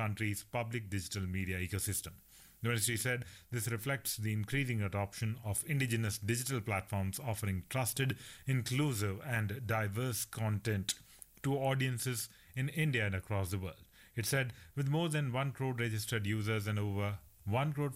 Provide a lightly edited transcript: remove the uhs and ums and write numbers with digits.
country's public digital media ecosystem. The ministry said this reflects the increasing adoption of indigenous digital platforms offering trusted, inclusive, and diverse content to audiences in India and across the world. It said, with more than 1 crore registered users and over 1 crore